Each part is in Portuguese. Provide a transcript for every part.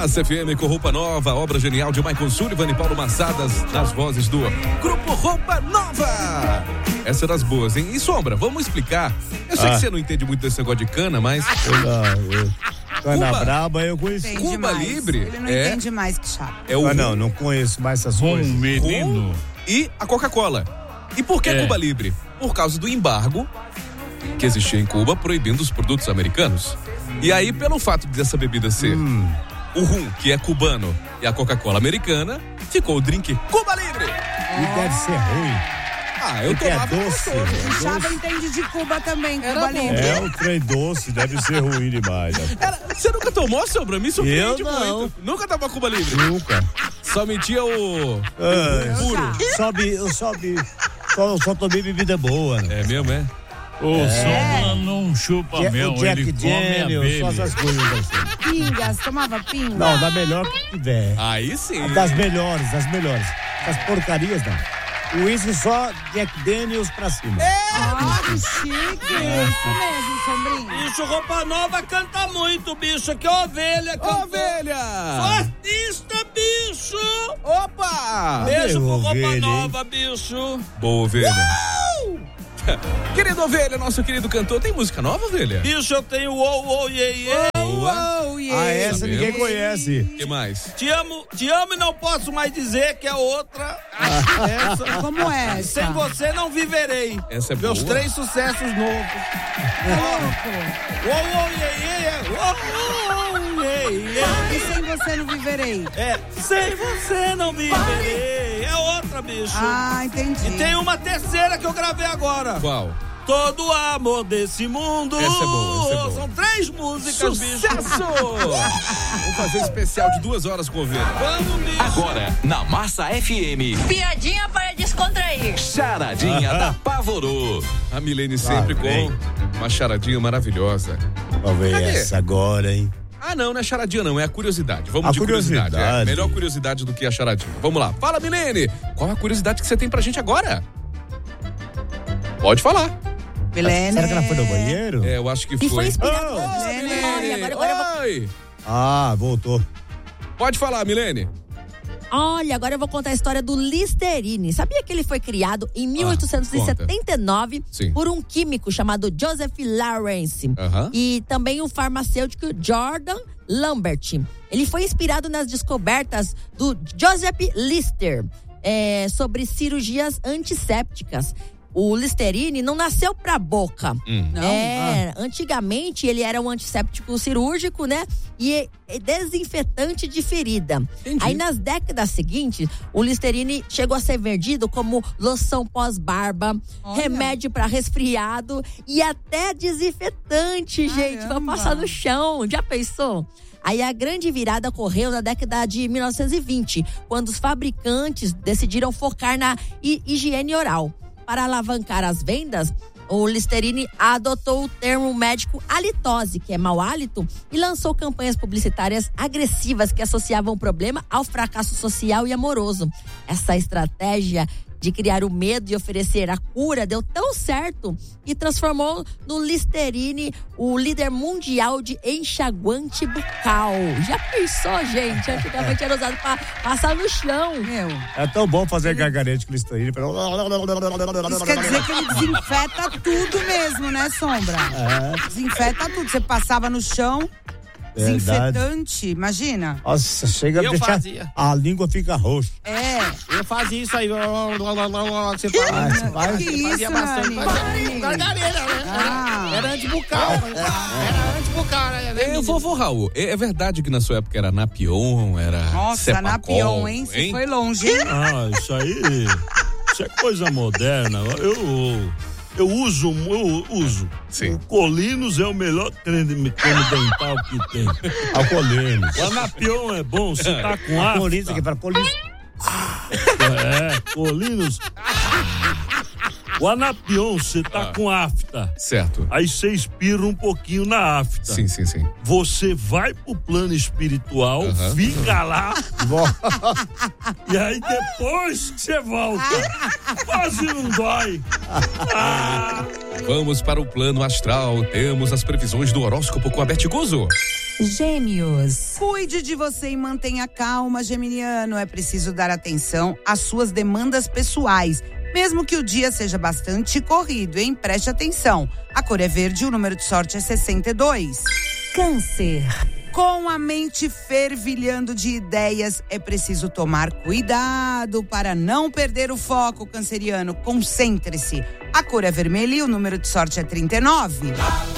Massa FM com Roupa Nova, obra genial de Michael Sullivan e Paulo Massadas, nas vozes do Grupo Roupa Nova. Essa é das boas, hein? E Sombra, vamos explicar. Eu sei que você não entende muito desse negócio de cana, mas... Cana braba eu conheci. Cuba Libre. Ele não entende mais que chato. Não conheço mais essas coisas. Menino. E a Coca-Cola. E por que Cuba Libre? Por causa do embargo que existia em Cuba, proibindo os produtos americanos. E aí, pelo fato dessa bebida ser o rum, que é cubano, e a Coca-Cola americana, ficou o drink Cuba Libre. E deve ser ruim. Eu tomava doce. O Chava entende de Cuba também, Cuba Libre. O trem doce deve ser ruim demais. Você nunca tomou, Sombra? Me surpreende Eu não. muito. Nunca tomou Cuba Libre? Nunca. Só metia o puro. Eu só tomei bebida boa. É mesmo, é? Sombra não chupa mel, ele come abelha. Só essas coisas assim. Pingas, tomava pinga? Não, da melhor que tiver. Aí sim. Das melhores. Das porcarias, não. O uísque só Jack Daniels pra cima. Que chique. Isso mesmo, Sombrinha. Bicho, Roupa Nova canta muito, bicho. Que ovelha. Ovelha! Artista, bicho! Opa! Beijo pro Roupa ovelha, Nova, bicho. Boa, Ovelha. Querido Ovelha, nosso querido cantor, tem música nova, Ovelha? Bicho, eu tenho iê. Essa ninguém conhece. O que mais? Te amo e não posso mais dizer que é outra. Essa. Como é essa? Sem você não viverei. Essa é boa. Meus 3 sucessos novos. E sem você não viverei? Sem você não viverei. É outra, bicho. Entendi. E tem uma terceira que eu gravei agora. Qual? Todo amor desse mundo. Essa é boa. São 3 músicas, Sucesso! Vamos fazer um especial de 2 horas com Ovelha. Vamos, bicho. Agora, na Massa FM. Piadinha para descontrair. Charadinha da Pavorô. A Milene sempre com uma charadinha maravilhosa. Vamos ver essa agora, hein? Não é charadinha não, é a curiosidade. Vamos de curiosidade. Melhor curiosidade do que a charadinha. Vamos lá. Fala, Milene. Qual é a curiosidade que você tem pra gente agora? Pode falar. Milene. Será que ela foi no banheiro? Eu acho que foi. E foi inspirado. Milene. Agora eu vou... Voltou. Pode falar, Milene. Olha, agora eu vou contar a história do Listerine. Sabia que ele foi criado em 1879 por um químico chamado Joseph Lawrence e também o farmacêutico Jordan Lambert. Ele foi inspirado nas descobertas do Joseph Lister sobre cirurgias antissépticas. O Listerine não nasceu pra boca. Antigamente ele era um antisséptico cirúrgico, né? E desinfetante de ferida. Entendi. Aí nas décadas seguintes, o Listerine chegou a ser vendido como loção pós-barba, remédio pra resfriado e até desinfetante, gente, pra passar no chão. Já pensou? Aí a grande virada ocorreu na década de 1920, quando os fabricantes decidiram focar na higiene oral. Para alavancar as vendas, o Listerine adotou o termo médico halitose, que é mau hálito, e lançou campanhas publicitárias agressivas que associavam o problema ao fracasso social e amoroso. Essa estratégia de criar o medo e oferecer a cura deu tão certo que transformou no Listerine o líder mundial de enxaguante bucal. Já pensou, gente? Antigamente era usado pra passar no chão. É tão bom fazer gargarete com Listerine. Isso quer dizer que ele desinfeta tudo mesmo, né, Sombra? Desinfeta tudo. Você passava no chão... Desinfetante, imagina. Nossa, chega a deixar. A língua fica roxa. Eu fazia isso aí. Você fazia bastante. Gargareira, né? Era antibucal. Vovô Raul, é verdade que na sua época era Napion, era Cepacol, Napion, hein? Você foi longe, hein? Isso é coisa moderna. Eu uso. Sim. O Colinos é o melhor creme dental que tem. A Colinos. O Anapion é bom, você tá com afta. Colinos aqui para Colinos. Colinos. O Anapion, você tá com afta. Certo. Aí você expira um pouquinho na afta. Sim. Você vai pro plano espiritual, fica lá. E aí depois que você volta, quase não dói. Vamos para o plano astral. Temos as previsões do horóscopo com a Beth Guzzo. Gêmeos, Cuide de você e mantenha calma, geminiano. É preciso dar atenção às suas demandas pessoais, mesmo que o dia seja bastante corrido, hein? Preste atenção. A cor é verde, o número de sorte é 62. Câncer. Com a mente fervilhando de ideias, é preciso tomar cuidado para não perder o foco, canceriano. Concentre-se. A cor é vermelha e o número de sorte é 39.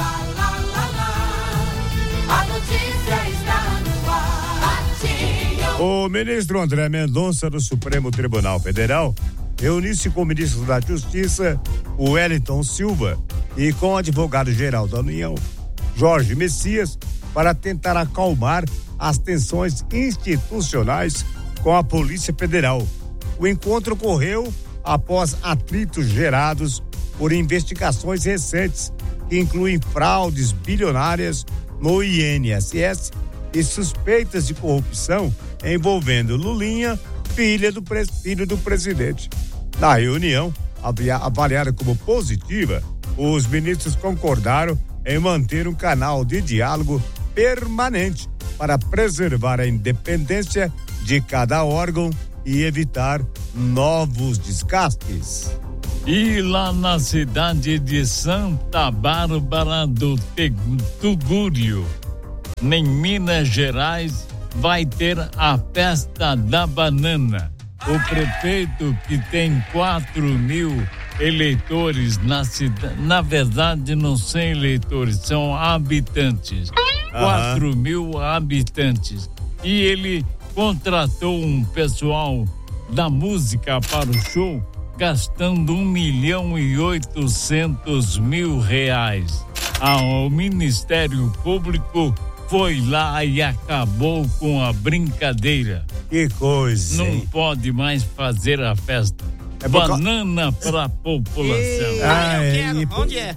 A notícia está no ar. O ministro André Mendonça, do Supremo Tribunal Federal, reuniu-se com o ministro da Justiça, o Wellington Silva, e com o advogado-geral da União, Jorge Messias, para tentar acalmar as tensões institucionais com a Polícia Federal. O encontro ocorreu após atritos gerados por investigações recentes que incluem fraudes bilionárias no INSS e suspeitas de corrupção envolvendo Lulinha, filho do presidente. Na reunião, avaliada como positiva, os ministros concordaram em manter um canal de diálogo permanente para preservar a independência de cada órgão e evitar novos desgastes. E lá na cidade de Santa Bárbara do Tugúrio, em Minas Gerais, vai ter a festa da banana. O prefeito, que tem 4.000 eleitores na cidade, na verdade não são eleitores, são habitantes. 4.000 habitantes. E ele contratou um pessoal da música para o show, gastando R$1.800.000. O Ministério Público foi lá e acabou com a brincadeira. Que coisa, não hein? pode mais fazer a festa. Banana para a população. Onde é?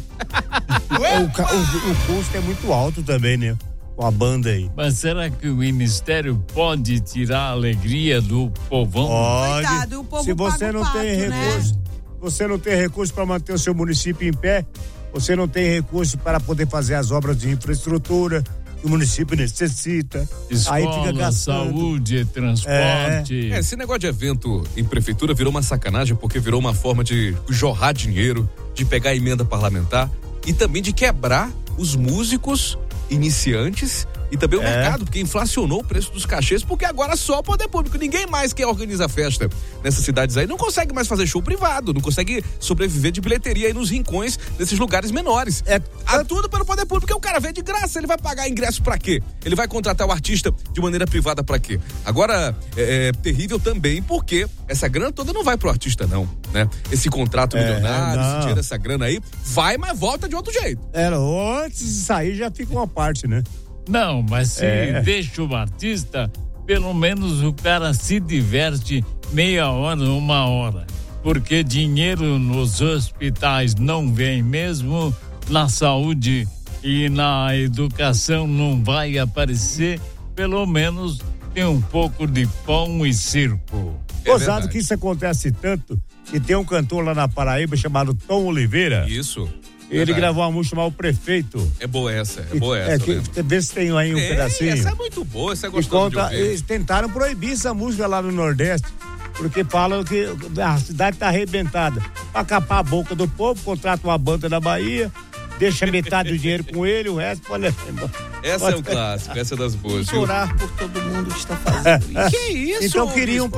O custo é muito alto também, né? Com a banda aí. Mas será que o Ministério pode tirar a alegria do povão? Pode. Coitado, o povo se você paga o não pato, tem recurso, você não tem recurso para manter o seu município em pé, você não tem recurso para poder fazer as obras de infraestrutura que o município necessita. Escola, aí fica gastando. Saúde, transporte. Esse negócio de evento em prefeitura virou uma sacanagem, porque virou uma forma de jorrar dinheiro, de pegar emenda parlamentar e também de quebrar os músicos iniciantes e também o mercado, porque inflacionou o preço dos cachês, porque agora só o poder público, ninguém mais quer organizar festa nessas cidades aí, não consegue mais fazer show privado, não consegue sobreviver de bilheteria aí nos rincões desses lugares menores. Tudo pelo poder público, porque o cara vem de graça, ele vai pagar ingresso pra quê? Ele vai contratar o artista de maneira privada pra quê? Agora, é terrível também, porque essa grana toda não vai pro artista não, né? Esse contrato milionário, esse dinheiro, essa grana aí, vai, mas volta de outro jeito. Antes de sair já fica uma parte, né? Não, mas se deixa o artista, pelo menos o cara se diverte meia hora, uma hora. Porque dinheiro nos hospitais não vem mesmo, na saúde e na educação não vai aparecer, pelo menos tem um pouco de pão e circo. Gozado que isso acontece tanto, que tem um cantor lá na Paraíba chamado Tom Oliveira. Isso. Ele gravou uma música chamada O Prefeito. É boa essa. Vê se tem aí um pedacinho. Essa é muito boa, essa é gostosa de ouvir. Eles tentaram proibir essa música lá no Nordeste, porque falam que a cidade tá arrebentada. Pra capar a boca do povo, contrata uma banda da Bahia, deixa metade do dinheiro com ele, o resto pode levar embora. Essa é um clássico, essa é das boas. Orar por todo mundo que está fazendo isso. Que isso? Então queriam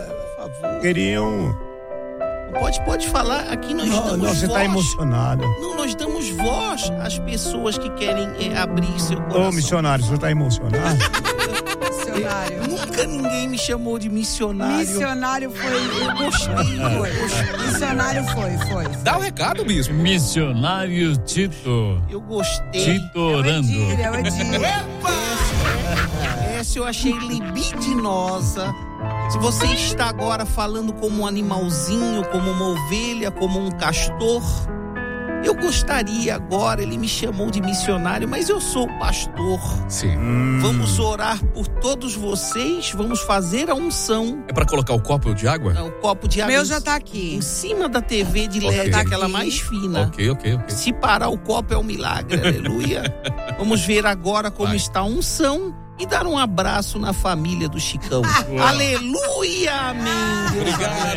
Pode falar, aqui nós damos voz. Você tá emocionado. Não, nós damos voz às pessoas que querem abrir seu coração. Ô, missionário, você tá emocionado? Missionário. Nunca ninguém me chamou de missionário. Missionário foi. Eu gostei. Missionário foi. Dá o recado, bispo. Missionário Tito. Eu gostei. Tito orando. É o Edir. Essa eu achei libidinosa. Se você está agora falando como um animalzinho, como uma ovelha, como um castor, Eu gostaria agora, ele me chamou de missionário, mas eu sou pastor. Sim. Vamos orar por todos vocês, vamos fazer a unção. É pra colocar o copo de água? O copo de água. Meu já tá aqui. Em cima da TV de LED, Ok. aquela mais fina. Ok. Se parar o copo é um milagre, aleluia. Vamos ver agora como está a unção e dar um abraço na família do Chicão. Aleluia, amém. Obrigado,